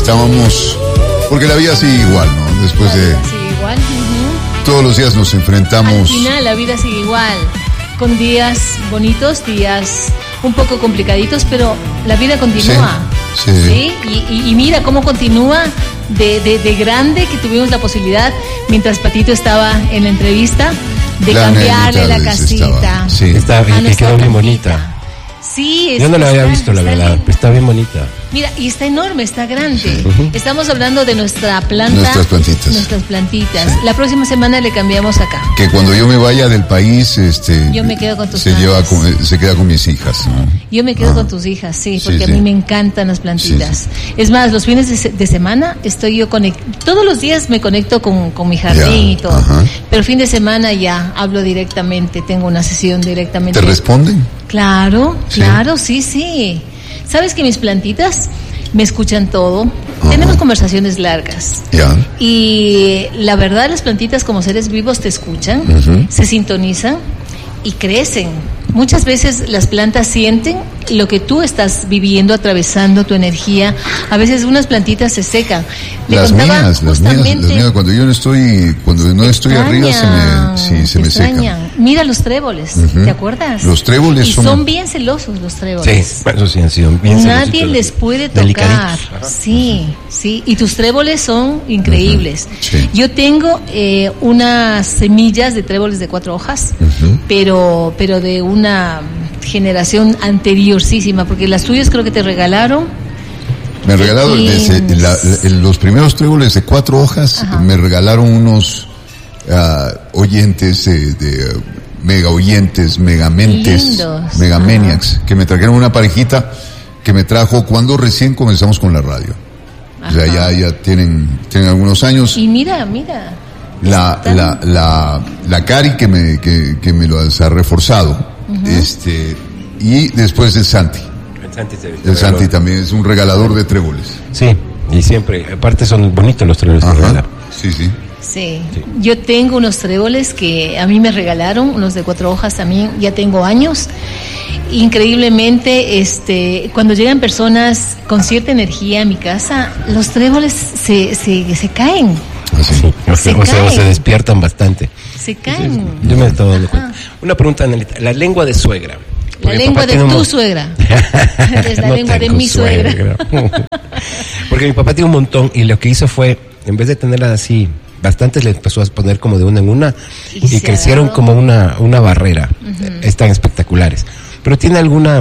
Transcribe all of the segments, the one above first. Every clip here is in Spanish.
estábamos, porque la vida sigue igual, ¿no? Después de... La vida sigue igual. Todos los días nos enfrentamos... Al final la vida sigue igual, con días bonitos, días un poco complicaditos, pero la vida continúa. Sí. Y mira cómo continúa de grande, que tuvimos la posibilidad, mientras Patito estaba en la entrevista, de cambiarle la casita. Sí, está que quedó bien bonita. Sí, yo no la había visto, la verdad, pero está bien bonita. Mira, y está enorme, está grande. Estamos hablando de nuestra planta. Nuestras plantitas. Nuestras plantitas. Sí. La próxima semana le cambiamos acá. Que cuando yo me vaya del país, yo me quedo con tus se queda con mis hijas, ¿no? Yo me quedo con tus hijas, sí, porque a mí me encantan las plantitas. Sí. Es más, los fines de semana estoy yo todos los días me conecto con mi jardín y todo. Pero el fin de semana ya hablo directamente, tengo una sesión directamente. ¿Te responden? Claro, sí. ¿Sabes que mis plantitas me escuchan todo? Tenemos conversaciones largas. Y la verdad, las plantitas como seres vivos te escuchan, se sintonizan y crecen. Muchas veces las plantas sienten lo que tú estás viviendo, atravesando tu energía. A veces unas plantitas se secan. Las mías, cuando yo no estoy arriba se me secan. Mira los tréboles, ¿te acuerdas? Los tréboles son bien celosos los tréboles. Sí, eso sí han sido bien celosos. Nadie les puede tocar. Sí. Y tus tréboles son increíbles. Sí. Yo tengo unas semillas de tréboles de 4 hojas, pero de una generación anteriorcísima, porque las tuyas creo que te regalaron. Me regalaron los primeros tréboles de 4 hojas. Me regalaron unos oyentes de mega oyentes, megamentes, megamaniacs, que me trajeron una parejita que me trajo cuando recién comenzamos con la radio. O sea, ya tienen algunos años. Y mira. La Cari que me lo ha reforzado. Y después el Santi. El Santi también es un regalador de tréboles. Sí, y siempre, aparte son bonitos los tréboles que regala. Sí. Yo tengo unos tréboles que a mí me regalaron, unos de 4 hojas también, ya tengo años. Increíblemente, cuando llegan personas con cierta energía a mi casa, los tréboles se caen. Se despiertan bastante. Se caen. Yo me he estado dando cuenta. Una pregunta, Anelita, la lengua de suegra. La lengua de tu suegra. Es la lengua de mi suegra. Porque mi papá tiene un montón y lo que hizo fue, en vez de tenerlas así, bastantes le empezó a poner como de una en una y crecieron como una barrera. Están espectaculares. Pero tiene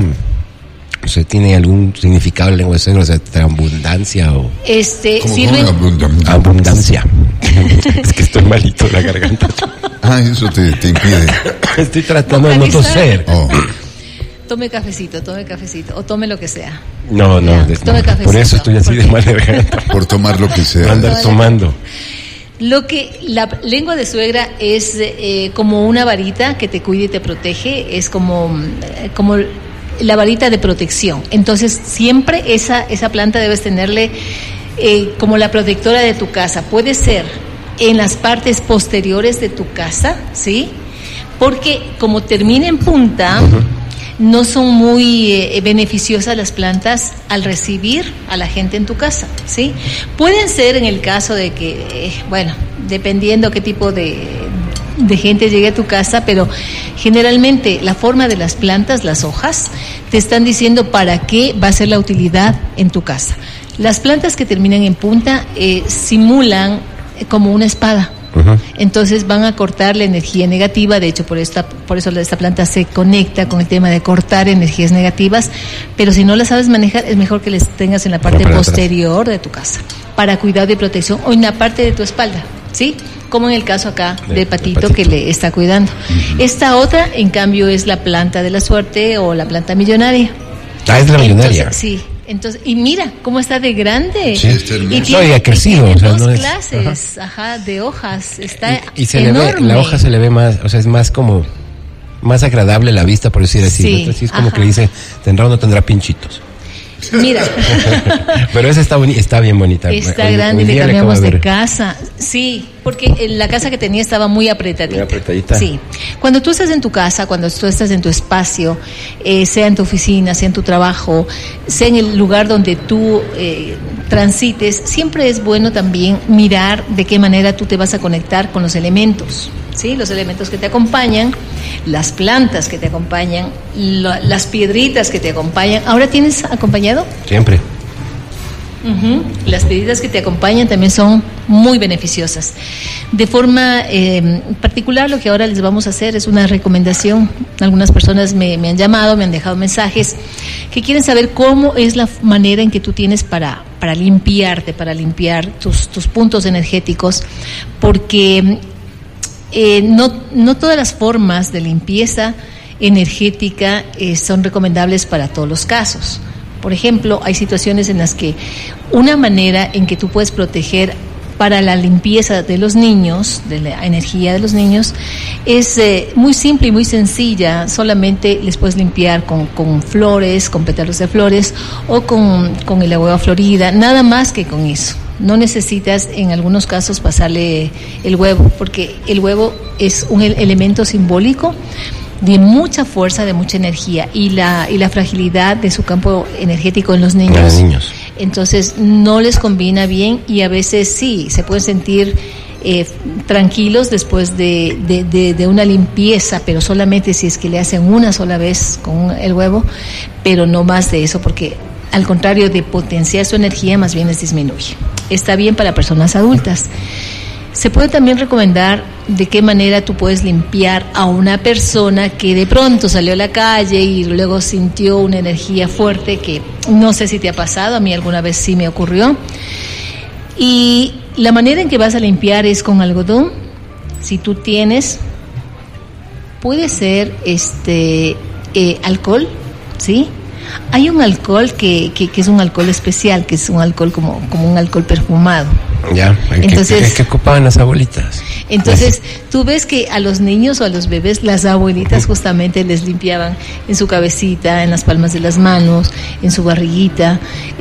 ¿tiene algún significado la lengua de suegra? O sea, abundancia o... sirven... Abundancia. Es que estoy malito de la garganta. Eso te impide. Estoy tratando de no toser. Tome cafecito, o tome lo que sea. No, tome cafecito. Por eso estoy así de mal de garganta. Por tomar lo que sea. Andar tomando. Lo que la lengua de suegra es como una varita que te cuida y te protege, es como la varita de protección. Entonces siempre esa planta debes tenerle como la protectora de tu casa. Puede ser en las partes posteriores de tu casa, ¿sí? Porque como termina en punta, no son muy beneficiosas las plantas al recibir a la gente en tu casa, ¿sí? Pueden ser en el caso de que, dependiendo qué tipo de gente llegue a tu casa, pero generalmente la forma de las plantas, las hojas, te están diciendo para qué va a ser la utilidad en tu casa. Las plantas que terminan en punta simulan como una espada. Entonces van a cortar la energía negativa. De hecho, por eso esta planta se conecta con el tema de cortar energías negativas. Pero si no las sabes manejar, es mejor que les tengas en la parte posterior de tu casa, para cuidado y protección, o en la parte de tu espalda, ¿sí? Como en el caso acá de Patito, que le está cuidando. Esta otra, en cambio, es la planta de la suerte o la planta millonaria. Es la millonaria. Sí. Entonces, y mira cómo está de grande. Sí, está hermoso. Y tiene, ha crecido. Tiene dos clases, de hojas. Está y se enorme. le ve, la hoja se le ve más, o sea, es más como, más agradable la vista, por decir así. Sí, así es como que le dice, ¿tendrá o no tendrá pinchitos? Mira. Pero esa está bien bonita. Está grande y le cambiamos de casa. Sí, porque la casa que tenía estaba muy apretadita. Muy apretadita. Sí. Cuando tú estás en tu casa, cuando tú estás en tu espacio, sea en tu oficina, sea en tu trabajo, sea en el lugar donde tú transites, siempre es bueno también mirar de qué manera tú te vas a conectar con los elementos. ¿Sí? Los elementos que te acompañan, las plantas que te acompañan, las piedritas que te acompañan. ¿Ahora tienes acompañado? Siempre. Uh-huh. Las piedritas que te acompañan también son muy beneficiosas. De forma particular, lo que ahora les vamos a hacer es una recomendación. Algunas personas me han llamado, me han dejado mensajes que quieren saber cómo es la manera en que tú tienes para limpiarte, para limpiar tus puntos energéticos, porque no todas las formas de limpieza energética son recomendables para todos los casos. Por ejemplo, hay situaciones en las que una manera en que tú puedes proteger para la limpieza de los niños, de la energía de los niños, es muy simple y muy sencilla. Solamente les puedes limpiar con flores, con pétalos de flores o con el agua florida, nada más que con eso. No necesitas en algunos casos pasarle el huevo, porque el huevo es un elemento simbólico de mucha fuerza, de mucha energía y la fragilidad de su campo energético en los niños. Entonces no les combina bien y a veces sí, se pueden sentir tranquilos después de una limpieza, pero solamente si es que le hacen una sola vez con el huevo, pero no más de eso, porque al contrario de potenciar su energía, más bien les disminuye. Está bien para personas adultas. Se puede también recomendar de qué manera tú puedes limpiar a una persona que de pronto salió a la calle y luego sintió una energía fuerte, que no sé si te ha pasado, a mí alguna vez sí me ocurrió. Y la manera en que vas a limpiar es con algodón. Si tú tienes, puede ser alcohol, ¿sí? Hay un alcohol que es un alcohol especial, que es un alcohol como un alcohol perfumado. Ya, entonces, ¿qué ocupaban las abuelitas? Entonces, tú ves que a los niños o a los bebés, las abuelitas justamente les limpiaban en su cabecita, en las palmas de las manos, en su barriguita,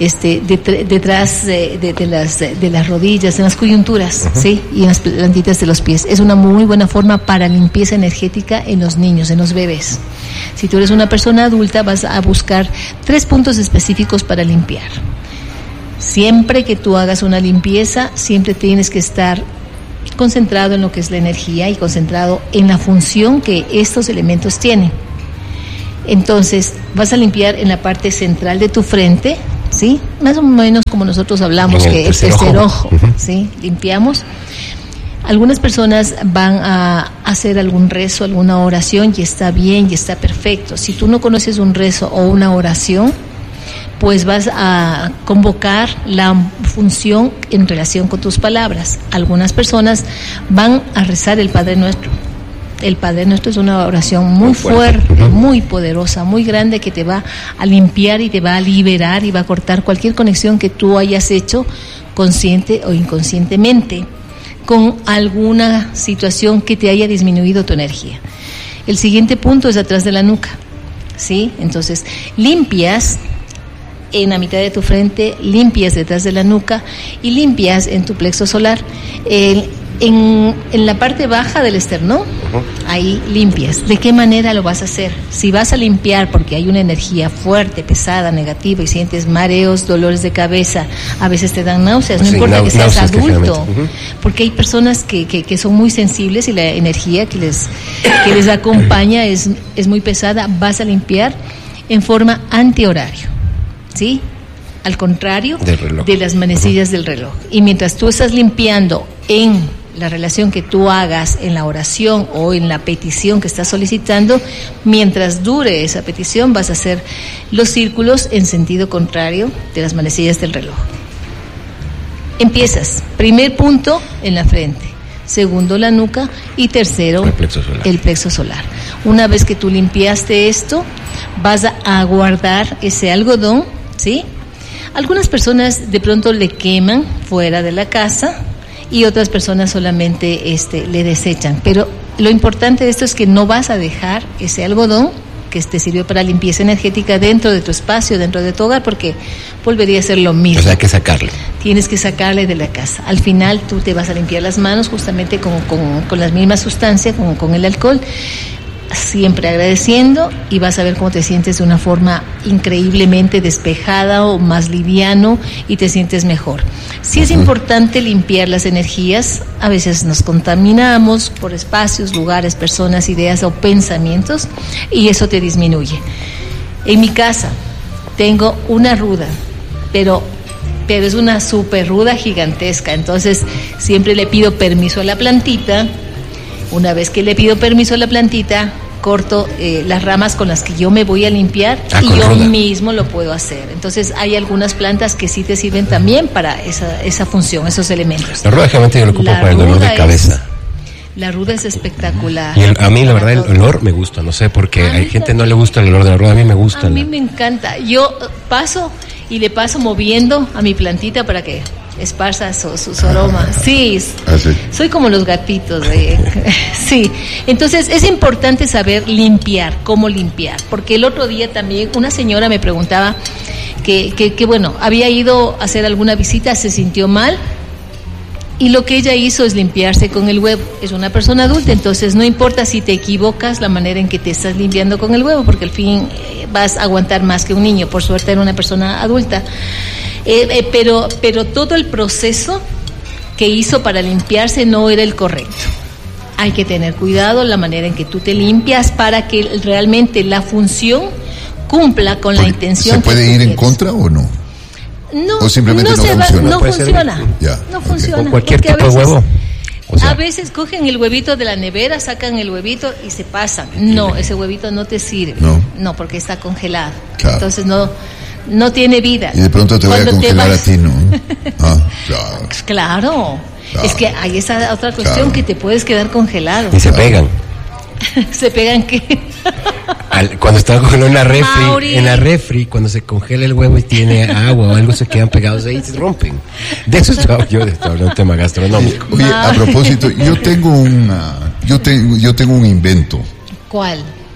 detrás de las rodillas, en las coyunturas, uh-huh. ¿Sí? Y en las plantitas de los pies. Es una muy buena forma para limpieza energética en los niños, en los bebés. Si tú eres una persona adulta, vas a buscar 3 puntos específicos para limpiar. Siempre que tú hagas una limpieza, siempre tienes que estar concentrado en lo que es la energía y concentrado en la función que estos elementos tienen. Entonces, vas a limpiar en la parte central de tu frente, ¿sí? Más o menos como nosotros hablamos, que el tercer ojo, uh-huh. ¿Sí? Limpiamos. Algunas personas van a hacer algún rezo, alguna oración, y está bien, y está perfecto. Si tú no conoces un rezo o una oración, pues vas a convocar la función en relación con tus palabras. Algunas personas van a rezar el Padre Nuestro. El Padre Nuestro es una oración muy fuerte, muy poderosa, muy grande, que te va a limpiar y te va a liberar y va a cortar cualquier conexión que tú hayas hecho consciente o inconscientemente con alguna situación que te haya disminuido tu energía. El siguiente punto es atrás de la nuca, ¿sí? Entonces, limpias en la mitad de tu frente, limpias detrás de la nuca y limpias en tu plexo solar. En la parte baja del esternón, uh-huh. Ahí limpias. ¿De qué manera lo vas a hacer? Si vas a limpiar porque hay una energía fuerte, pesada, negativa, y sientes mareos, dolores de cabeza, a veces te dan náuseas, no importa que seas adulto, uh-huh. Porque hay personas que son muy sensibles y la energía que les acompaña es muy pesada. Vas a limpiar en forma antihorario, ¿sí? Al contrario de las manecillas, uh-huh. Del reloj. Y mientras tú estás limpiando en la relación que tú hagas en la oración o en la petición que estás solicitando, mientras dure esa petición, vas a hacer los círculos en sentido contrario de las manecillas del reloj. Empiezas, primer punto en la frente, segundo la nuca y tercero el plexo solar. Una vez que tú limpiaste esto, vas a guardar ese algodón, ¿sí? Algunas personas de pronto le queman fuera de la casa y otras personas solamente le desechan, pero lo importante de esto es que no vas a dejar ese algodón que te sirvió para limpieza energética dentro de tu espacio, dentro de tu hogar, porque volvería a ser lo mismo. O sea, hay que sacarle. Tienes que sacarle de la casa. Al final tú te vas a limpiar las manos justamente con las mismas sustancias, con el alcohol, siempre agradeciendo, y vas a ver cómo te sientes de una forma increíblemente despejada o más liviano y te sientes mejor. Sí es importante limpiar las energías. A veces nos contaminamos por espacios, lugares, personas, ideas o pensamientos, y eso te disminuye. En mi casa tengo una ruda, pero es una super ruda gigantesca, entonces siempre le pido permiso a la plantita. Una vez que le pido permiso a la plantita, corto las ramas con las que yo me voy a limpiar, y yo ruda mismo lo puedo hacer. Entonces hay algunas plantas que sí te sirven también para esa función, esos elementos. La ruda generalmente yo lo ocupo para el dolor de cabeza. La ruda es espectacular. Y a mí la verdad el olor me gusta, no sé por qué. Hay gente no le gusta el olor de la ruda, a mí me gusta. A mí me encanta. Yo paso y le paso moviendo a mi plantita para que esparza sus aromas. Sí, soy como los gatitos. Sí, entonces es importante saber limpiar, cómo limpiar, porque el otro día también una señora me preguntaba que bueno, había ido a hacer alguna visita, se sintió mal, y lo que ella hizo es limpiarse con el huevo. Es una persona adulta, entonces no importa si te equivocas la manera en que te estás limpiando con el huevo, porque al fin vas a aguantar más que un niño. Por suerte era una persona adulta. Pero todo el proceso que hizo para limpiarse no era el correcto. Hay que tener cuidado la manera en que tú te limpias para que realmente la función cumpla con la intención. ¿Se puede ir en contra o no? No, o simplemente no funciona. No funciona. No funciona. ¿Con cualquier tipo de huevo? O sea, a veces cogen el huevito de la nevera, sacan el huevito y se pasan. No, ese huevito no te sirve. No, porque está congelado. Claro. Entonces no tiene vida. Y de pronto te voy a congelar a ti, ¿no? Claro. Es que hay esa otra cuestión, que te puedes quedar congelado. Y se pegan. ¿Se pegan qué? Cuando está congelado en la refri, cuando se congela el huevo y tiene agua o algo, se quedan pegados ahí y se rompen. De eso estaba yo, de un tema gastronómico. Oye, a propósito, yo tengo un invento. ¿Cuál?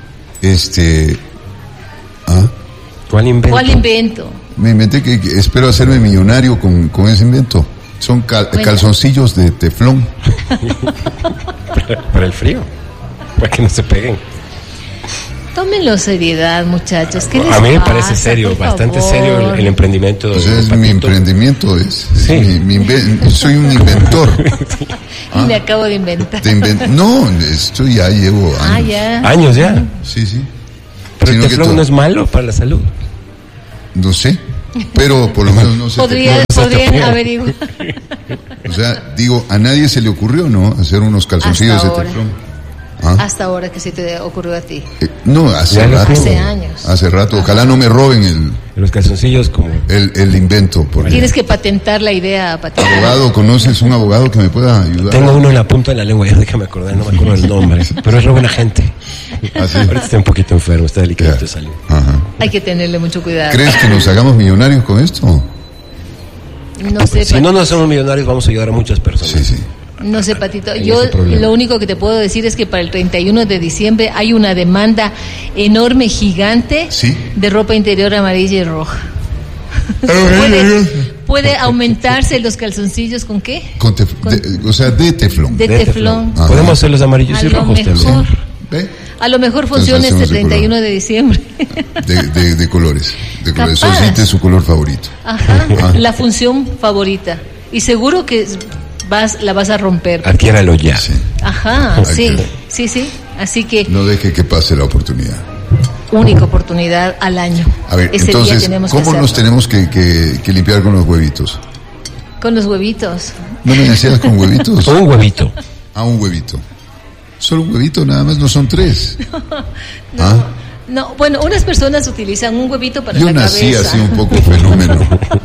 ¿Cuál invento? ¿Cuál invento? Me inventé que espero hacerme millonario con ese invento. Son calzoncillos de teflón. Para el frío, para que no se peguen. Tómenlo seriedad, muchachos. ¿Qué les a mí me pasa, parece serio, bastante serio el emprendimiento. Pues es mi emprendimiento, sí. Soy un inventor. Y me acabo de inventar. No, esto ya llevo años. ¿Años ya? Sí. Pero el teflón no es malo para la salud. No sé, pero por lo menos no sé. Podrían averiguar. O sea, digo, a nadie se le ocurrió, ¿no? Hacer unos calzoncillos de teflón. Hasta ahora que se te ocurrió a ti. No, hace rato. Hace años. Hace rato. Ojalá no me roben los calzoncillos como el invento. Tienes que patentar la idea. Abogado, ¿conoces un abogado que me pueda ayudar? Tengo uno en la punta de la lengua, ya déjame acordar, no me acuerdo el nombre. Pero es re buena gente. Ahorita está un poquito enfermo, está delicado de salud. Hay que tenerle mucho cuidado. ¿Crees que nos hagamos millonarios con esto? No sé. Si no nos hacemos millonarios, vamos a ayudar a muchas personas. Sí. No sé, Patito, yo lo único que te puedo decir es que para el 31 de diciembre hay una demanda enorme, gigante, de ropa interior amarilla y roja. ¿Puede aumentarse los calzoncillos con qué? De teflón. De teflón. Podemos hacer los amarillos y rojos también. A lo mejor funciona este 31 de diciembre. De colores. Solicite su color favorito. La función favorita. Y seguro que la vas a romper. Adquiéralo ya. Sí. Sí. Así que no deje que pase la oportunidad. Única oportunidad al año. A ver, entonces, ¿cómo nos tenemos que limpiar con los huevitos? Con los huevitos. ¿No me decías con huevitos? Un huevito. Un huevito. Solo un huevito, nada más, no son 3. No, bueno, unas personas utilizan un huevito para la cabeza. Yo nací así un poco fenómeno.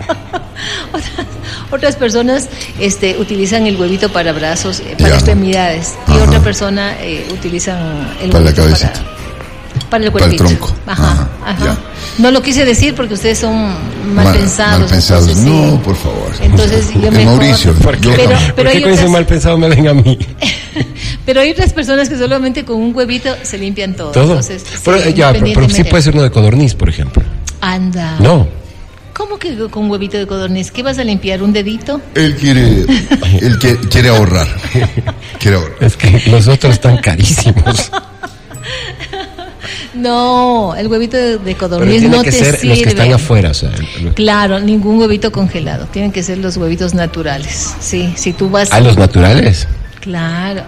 Otras personas utilizan el huevito para brazos, para extremidades. Y otra persona utilizan el para huevito la cabecita. Para el Para cuerpito. el tronco. Ajá. No lo quise decir porque ustedes son mal pensados. Mal pensados. Entonces, no, por favor. Entonces yo mejor... Mauricio. Pero ¿por qué con ese mal pensado me ven a mí? Pero hay otras personas que solamente con un huevito se limpian todo. ¿Todo? Entonces, pero sí puede ser uno de codorniz, por ejemplo. Anda. No. ¿Cómo que con un huevito de codorniz? ¿Qué vas a limpiar? ¿Un dedito? Él quiere ahorrar. Quiere ahorrar. Es que los otros están carísimos. No, el huevito de codorniz no te sirve. Pero tienen que ser los que están afuera, o sea. Claro, ningún huevito congelado. Tienen que ser los huevitos naturales. Sí, si tú vas. ¿Los naturales? Claro.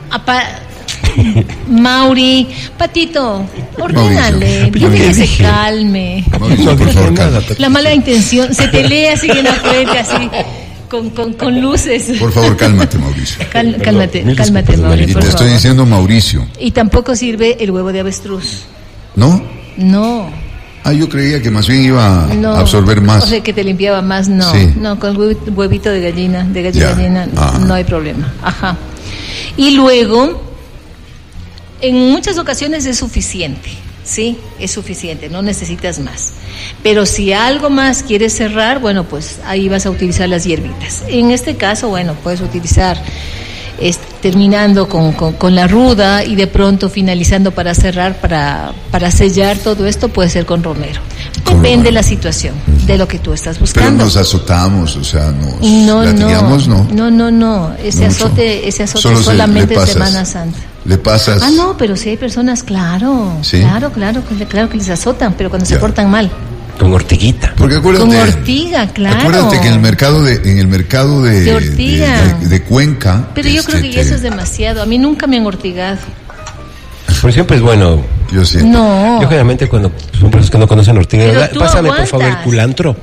Mauri, Patito, ordénale, dile que se calme. Mauricio, por favor, cálmate. La mala intención, se te lee así en la frente, así, con luces. Por favor, cálmate, Mauricio. Cálmate, Mauri. Y te estoy diciendo Mauricio. Y tampoco sirve el huevo de avestruz. ¿No? No. Yo creía que más bien iba a absorber más. O sea, que te limpiaba más, no. Sí. No, con huevito de gallina, no hay problema. Ajá. Y luego, en muchas ocasiones es suficiente, ¿sí? Es suficiente, no necesitas más. Pero si algo más quieres cerrar, bueno, pues ahí vas a utilizar las hierbitas. En este caso, bueno, puedes utilizar terminando con la ruda y de pronto finalizando para cerrar, para sellar todo esto, puede ser con romero. Depende de la situación, de lo que tú estás buscando. Pero nos azotamos, o sea, nos latigamos, ¿no? No, ese azote solamente en Semana Santa. ¿Le pasas? No, pero sí hay personas, claro, ¿sí? claro que les azotan, pero cuando se portan mal. Con ortiguita. Porque acuérdate, con ortiga, claro. Acuérdate que en el mercado de ortiga. De Cuenca. Pero yo creo que eso es demasiado. A mí nunca me han ortigado. Por siempre es bueno. Yo siento. No. Yo generalmente cuando son personas que no conocen ortiga, pásame por favor el culantro.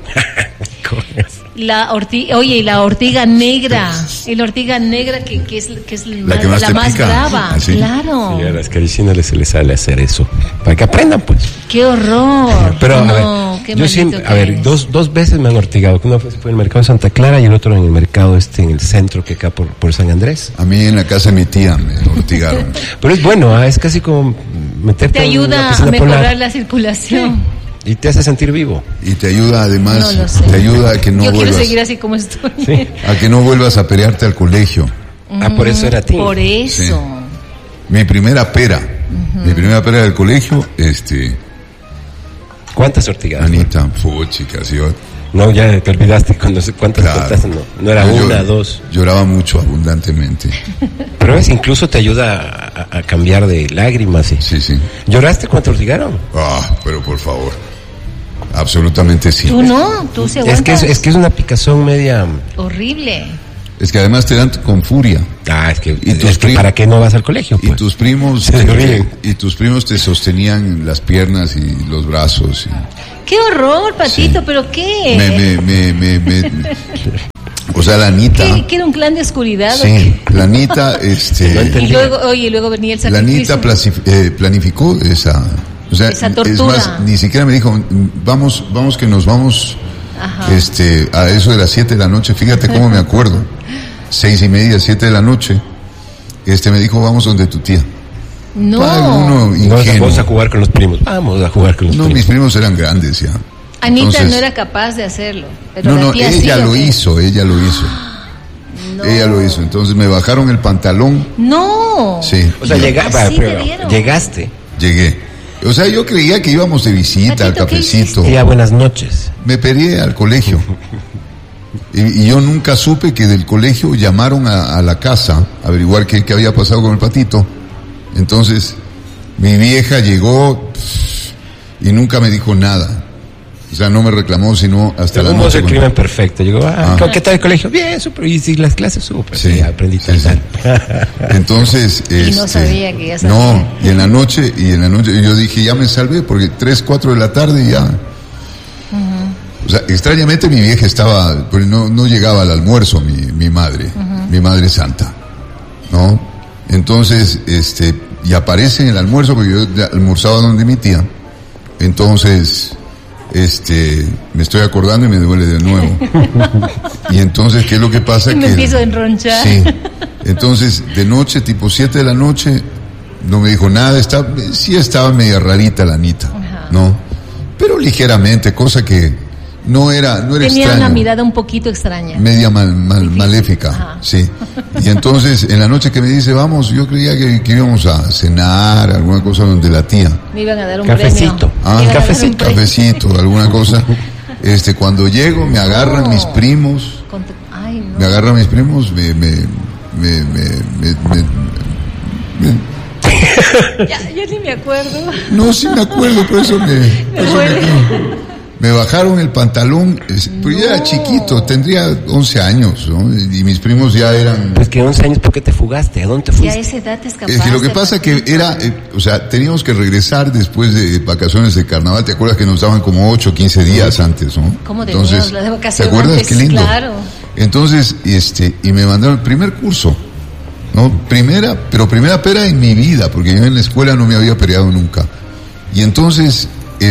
La ortiga negra, la ortiga negra que es la más brava, ¿sí? Claro. Sí, a las caricinas se les sale hacer eso, para que aprendan, pues. ¡Qué horror! Pero yo siempre, dos veces me han ortigado. Una fue en el mercado de Santa Clara y el otro en el mercado en el centro, que acá por San Andrés. A mí en la casa de mi tía me ortigaron. Pero es bueno, es casi como meterte. Te ayuda a mejorar la circulación. Sí. Y te hace sentir vivo. Y te ayuda además, te ayuda a que no vuelvas. Yo quiero seguir así como estoy. ¿Sí? A que no vuelvas a pelearte al colegio. Por eso era a ti. Por eso. Sí. Mi primera pera del colegio, ¿Cuántas ortigadas? Anita, chicas, yo. No, ya te olvidaste cuántas contaste, no era una, dos. Lloraba mucho, abundantemente. Pero incluso te ayuda a cambiar de lágrimas. Sí. ¿Lloraste cuando te ortigaron? Pero por favor. Absolutamente sí. Tú no, tú se aguantas. Es que es una picazón media horrible. Es que además te dan con furia. Es que ¿para qué no vas al colegio? Pues? Y tus primos te sostenían las piernas y los brazos. ¡Qué horror, Patito! Sí. ¿Pero qué? O sea, la Anita. ¿Qué era un clan de oscuridad? Sí, la Anita, y luego venía el sacrificio. La Anita planificó esa tortura. Es más, ni siquiera me dijo, vamos que nos vamos. Ajá. A eso de las 7 de la noche, fíjate cómo me acuerdo. 6:30, 7 de la noche. Me dijo, vamos donde tu tía. No. Vamos a jugar con los primos. Vamos a jugar con los primos. No, mis primos eran grandes ya. Anita entonces, no era capaz de hacerlo. Pero no, ella lo hizo. No. Ella lo hizo. Entonces me bajaron el pantalón. No. Sí. O sea, llegaste. Llegué. O sea, yo creía que íbamos de visita al cafecito. Y buenas noches. Me peleé al colegio. Y yo nunca supe que del colegio llamaron a la casa a averiguar qué había pasado con el Patito. Entonces, mi vieja llegó y nunca me dijo nada. O sea, no me reclamó sino hasta la noche. El crimen perfecto. Llegó, ¿qué tal el colegio? Bien, súper. Y si las clases súper. Sí, aprendí tal. Entonces, y no sabía que ya sabía. No, y en la noche yo dije, ya me salvé porque 3, 4 de la tarde ya. O sea, extrañamente mi vieja estaba, pues no llegaba al almuerzo mi madre, mi madre santa, ¿no? Entonces, y aparece en el almuerzo porque yo almorzaba donde mi tía. Entonces, me estoy acordando y me duele de nuevo. Y entonces, ¿qué es lo que pasa? Me empiezo a enronchar. Sí. Entonces, de noche, tipo 7 de la noche, no me dijo nada, sí estaba media rarita la Anita, ¿no? Pero ligeramente, cosa que no era Tenía extraño. una mirada un poquito extraña. Media maléfica, Ajá. sí. Y entonces, en la noche que me dice, vamos, yo creía que íbamos a cenar, alguna cosa donde la tía. Me iban a dar un Cafecito. premio. Me iban a dar un premio. Cafecito, alguna cosa. Cuando llego, me agarran mis primos, Ay, no. me agarran mis primos, Ya ni me acuerdo. no, sí me acuerdo, por eso me bajaron el pantalón, pero yo era chiquito, tendría 11 años, ¿no? Y mis primos ya eran... Pues que 11 años, ¿por qué te fugaste? ¿A dónde te Ya a fuiste? esa edad te escapaste. Es que lo que pasa que era, teníamos que regresar después de vacaciones de carnaval. ¿Te acuerdas que nos daban como 8 o 15 días antes, no? ¿Cómo teníamos la de vacaciones? ¿Te acuerdas? Antes? Qué lindo. Claro. Entonces, y me mandaron el primer curso, ¿no? Primera pera en mi vida, porque yo en la escuela no me había peleado nunca. Y entonces,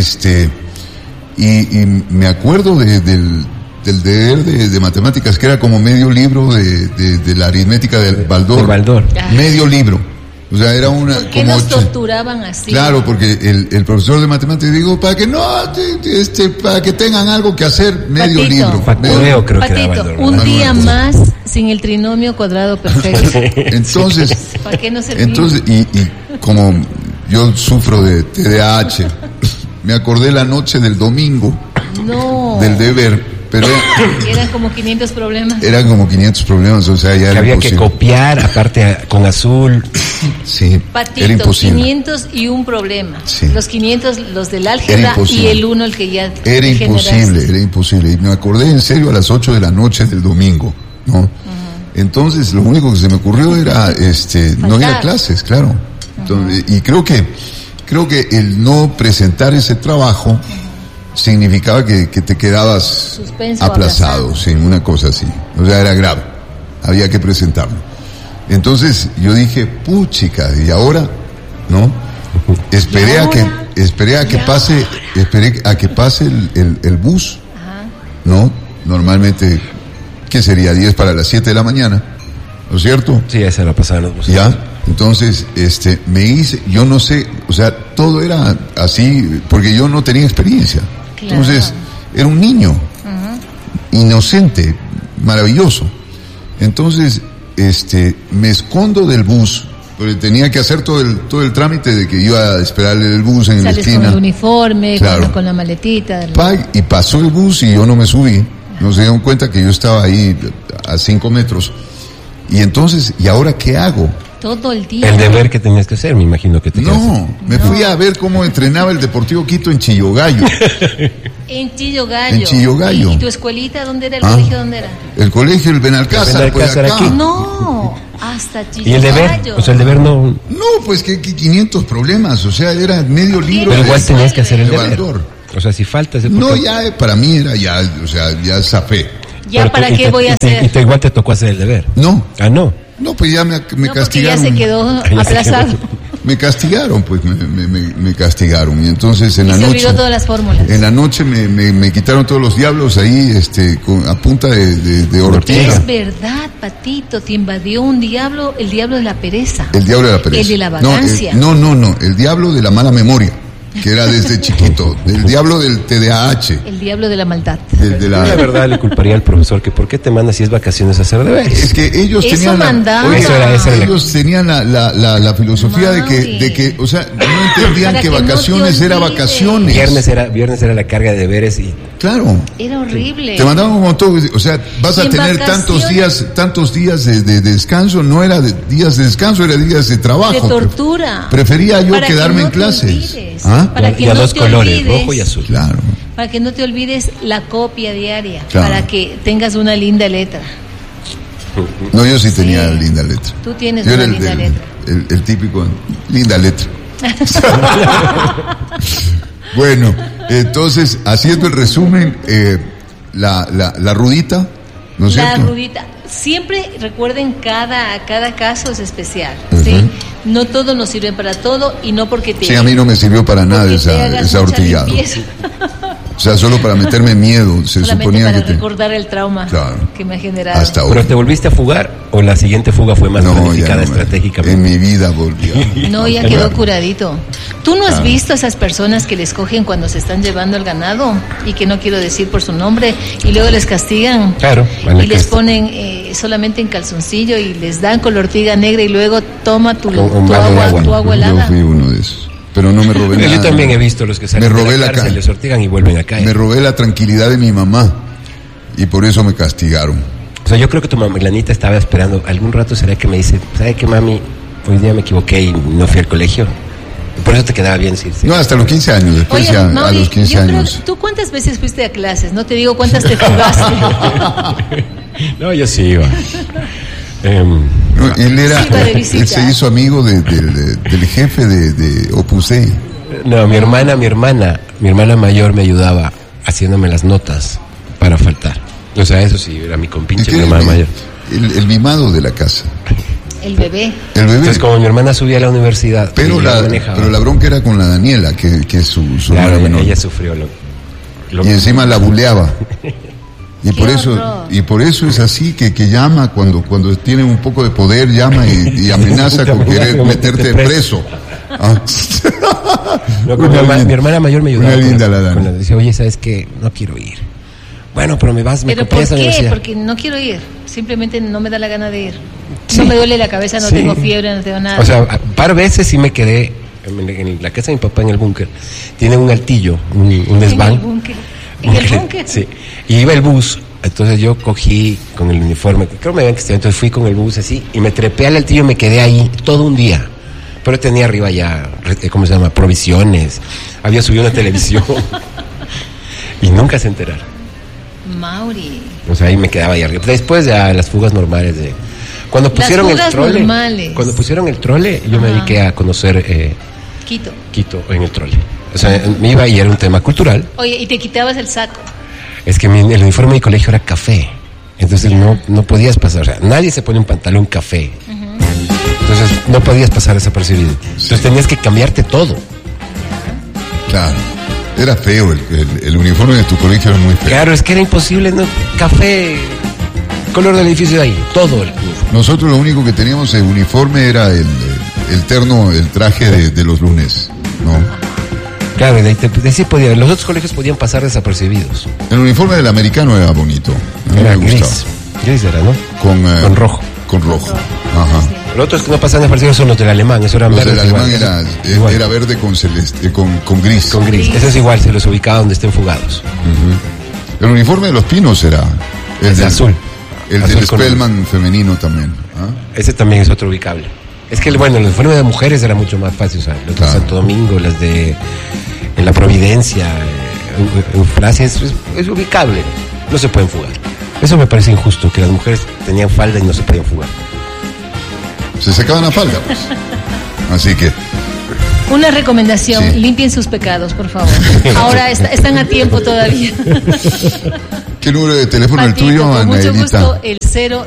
y me acuerdo del deber de matemáticas, que era como medio libro de la aritmética del Baldor. Medio libro. O sea, era una... ¿Por qué como nos torturaban así? Claro, porque el profesor de matemáticas digo, para que no, para que tengan algo que hacer, medio Patito. libro. Factoreo, creo que era Patito, Baldor, un ¿verdad? día más sin el trinomio cuadrado perfecto. Entonces, ¿Para qué no servimos? entonces y como yo sufro de TDAH, me acordé la noche del domingo No. del deber, pero Eran como 500 problemas. eran como 500 problemas, o sea, ya Que era había que imposible. copiar, aparte con azul. Sí, era Patito, imposible. 500 y un problema. Sí. Los 500, los del Era álgebra, imposible. y el 1, el que ya Era te imposible, generaste. era imposible. Y me acordé en serio a las 8 de la noche del domingo, ¿no? Entonces, lo único que se me ocurrió era, no ir a Faltar. clases, claro. Entonces, y creo que el no presentar ese trabajo significaba que te quedabas Suspenso, aplazado, aplazado. sí, una cosa así. O sea, era grave. Había que presentarlo. Entonces, yo dije, puchica, y ahora, ¿no? Esperé a que pase el bus, Ajá. ¿no? Normalmente, ¿qué sería? 10 para las 7 de la mañana, ¿no es cierto? Sí, esa la pasaban los buses. Ya, entonces, me hice, yo no sé, o sea, todo era así, porque yo no tenía experiencia. Claro. Entonces, era un niño, inocente, maravilloso. Entonces, me escondo del bus, porque tenía que hacer todo el trámite de que iba a esperar el bus en la Sales esquina. con el uniforme, Claro. con la maletita. Y pasó el bus y yo no me subí. No se dieron cuenta que yo estaba ahí a 5 metros. Y entonces, ¿y ahora qué hago? Todo el día. El deber que tenías que hacer, me imagino que te quedaste. No, me fui a ver cómo entrenaba el Deportivo Quito en Chillogallo. En Chillogallo. En Chillogallo. ¿Y tu escuelita dónde era? ¿El Ah. colegio dónde era? El colegio, el Benalcázar, El pues Benalcázar acá. aquí. No, hasta Chillogallo. ¿Y el deber? O sea, el deber no... No, pues que 500 problemas, o sea, era medio libro. Pero de- igual tenías que hacer el de deber. Baldor. O sea, si faltas... ¿por No, qué? ya para mí era ya, o sea, ya zafé. ¿Ya Pero para tú- y qué te- voy a y te- hacer? igual te tocó hacer el deber. No, Ah, no. no, pues ya me No, porque ya castigaron. se quedó Ya se aplazado. Me castigaron, pues me castigaron. Y entonces en Y la se noche... olvidó todas las fórmulas. En la noche me quitaron todos los diablos ahí, a punta de ortiga. Es verdad, Patito, te invadió un diablo, el diablo de la pereza. El diablo de la pereza. El de la vagancia. No, el diablo de la mala memoria, que era desde chiquito. El diablo del TDAH. El diablo de la maldad. De La verdad le culparía al profesor que ¿por qué te manda si es vacaciones a hacer deberes? Es que ellos Eso tenían mandaba. oye, Eso era ellos tenían la filosofía de Mauri. que, o sea, no entendían Para que que no te vacaciones era olvides. vacaciones. Viernes era la carga de deberes y Claro. Era horrible. Te mandaban un montón, o sea, vas a Y en tener tantos días de descanso, no era días de descanso, era días de trabajo. De tortura. Prefería yo Para que quedarme no en te clases. olvides. ¿Ah? Para que y a no dos te colores, olvides. rojo y azul. Claro. Para que no te olvides la copia diaria. Claro. Para que tengas una linda letra. No, yo sí tenía linda letra. Tú tienes Yo una era linda letra. el típico, linda letra. Bueno, entonces, haciendo el resumen, la rudita, ¿no es La cierto? rudita. Siempre recuerden, cada caso es especial. Ujú. ¿Sí? No todo nos sirve para todo y no porque te... Sí, a mí no me sirvió para nada porque te esa hagas esa mucha hortillada. limpieza. O sea, solo para meterme miedo. Se solamente suponía para que recordar el trauma que me ha generado. Hasta hoy. ¿Pero te volviste a fugar o la siguiente fuga fue más planificada estratégicamente? En mi vida volví. No, ya quedó curadito. ¿Tú no has visto a esas personas que les cogen cuando se están llevando el ganado? Y que no quiero decir por su nombre. Y luego les castigan. Claro. Y les ponen solamente en calzoncillo y les dan con la ortiga negra y luego toma tu agua helada. Yo fui uno de esos. Pero no me robé nada. Yo también he visto los que salen de la cárcel, les ortigan y vuelven a caer. Me robé la tranquilidad de mi mamá y por eso me castigaron. O sea, yo creo que tu mamá, estaba esperando. Algún rato será que me dice, ¿sabe qué, mami? Hoy día me equivoqué y no fui al colegio. Por eso te quedaba bien decirse. No, hasta los 15 años. Después Oye, ya Mauri, a los 15 años. ¿Tú cuántas veces fuiste a clases? No te digo cuántas te fugaste. No, yo sí iba. No, él se hizo amigo del jefe de Opus Dei. No, mi hermana mayor me ayudaba haciéndome las notas para faltar. O sea, eso sí, era mi compinche, mi hermana mayor. El mimado de la casa. El bebé. Entonces, como mi hermana subía a la universidad, pero la bronca era con la Daniela, que es su hermana menor. Ella sufrió y encima la buleaba. Y por eso es así que llama cuando tiene un poco de poder, llama y amenaza con querer meterte preso. Mi hermana mayor me ayudaba. Linda la Dani. Decía, oye, ¿sabes qué? No quiero ir. Bueno, pero me acompañas a la universidad. Porque no quiero ir. Simplemente no me da la gana de ir. Sí. No me duele la cabeza, no tengo fiebre, no tengo nada. O sea, un par de veces sí me quedé en la casa de mi papá en el búnker. Tiene un altillo, un desván. ¿En el búnker? Sí. Y iba el bus. Entonces yo cogí con el uniforme, creo que me habían que entonces fui con el bus así y me trepé al altillo y me quedé ahí todo un día. Pero tenía arriba ya, ¿cómo se llama? Provisiones. Había subido una televisión. Y nunca se enteraron. Mauri. O sea, ahí me quedaba ahí arriba. Después ya las fugas normales de... Cuando pusieron el trole. Normales. Cuando pusieron el trole, yo me dediqué a conocer Quito en el trole. O sea, me iba y era un tema cultural. Oye, ¿y te quitabas el saco? Es que el uniforme de mi colegio era café. Entonces no podías pasar. O sea, nadie se pone un pantalón café. Entonces no podías pasar desapercibido. Entonces tenías que cambiarte todo. Claro. Era feo. El uniforme de tu colegio era muy feo. Claro, es que era imposible. ¿No? Café, color del edificio de ahí. Todo. Nosotros lo único que teníamos de uniforme era el terno, el traje de los lunes. ¿No? Claro, los otros colegios podían pasar desapercibidos. El uniforme del americano era bonito. Era gris. Gris era, ¿no? Con rojo. Con rojo. Ajá. Los otros que no pasaban desapercibidos son los del alemán. Eso eran verdes. Los del alemán era verde con celeste, con gris. Con gris. Eso es igual, se los ubicaba donde estén fugados. El uniforme de los pinos era el de azul. El del Spellman femenino también. Ese también es otro ubicable. Es que, el uniforme de mujeres era mucho más fácil. O sea, los de Santo Domingo, las de la Providencia, Eufrasia, es ubicable. No se pueden fugar. Eso me parece injusto, que las mujeres tenían falda y no se podían fugar. Se sacaban la falda, pues. Así que... Una recomendación, limpien sus pecados, por favor. Ahora están a tiempo todavía. ¿Qué número de teléfono el tuyo, con Anaelita? Mucho gusto, el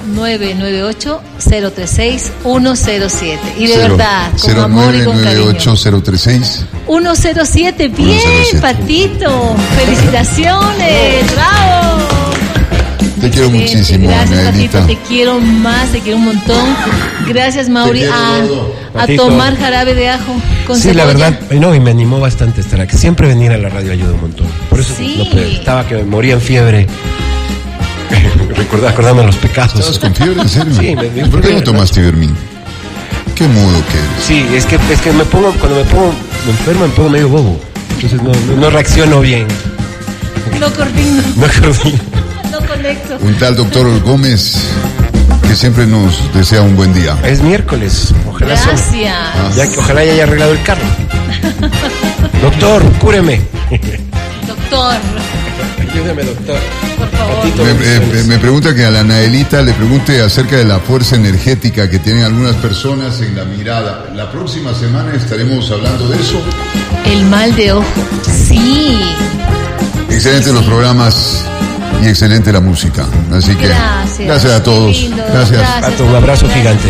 0998-036-107. Y de verdad, con amor y con cariño. 0998-036. 107, bien, 107. Patito. Felicitaciones, bravo. Te quiero muchísimo, gracias, Patito, te quiero más, te quiero un montón. Gracias, Mauri, a tomar jarabe de ajo con cebolla. La verdad, y me animó bastante estar aquí. Siempre venir a la radio ayuda un montón. Por eso estaba que me moría en fiebre. Acordándome los pecados. ¿Estabas con fiebre, en serio? Sí, ¿Por qué no tomaste Ibermin? Qué mudo que eres. Sí, es que cuando me pongo enfermo, me pongo medio bobo. Entonces no reacciono bien. No coordino. No conecto. Un tal doctor Gómez que siempre nos desea un buen día. Es miércoles, ojalá. Gracias. Ojalá ya haya arreglado el carro. Doctor, cúreme. Doctor. Ayúdeme, doctor. Por favor. Me pregunta que a la Anaelita le pregunte acerca de la fuerza energética que tienen algunas personas en la mirada. La próxima semana estaremos hablando de eso. El mal de ojo. Sí. Excelentes los programas y excelente la música. Así que gracias a todos. Gracias. Un abrazo gigante.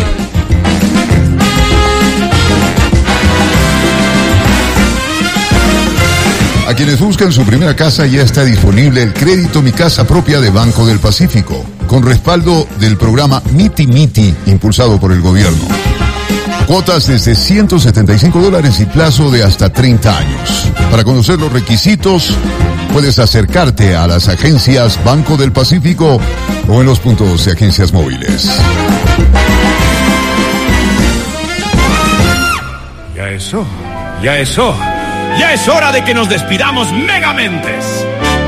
A quienes buscan su primera casa ya está disponible el crédito Mi Casa Propia de Banco del Pacífico, con respaldo del programa Miti Miti, impulsado por el gobierno. Cuotas desde $175 y plazo de hasta 30 años. Para conocer los requisitos, puedes acercarte a las agencias Banco del Pacífico o en los puntos de agencias móviles. Ya es hora de que nos despidamos, Megamentes.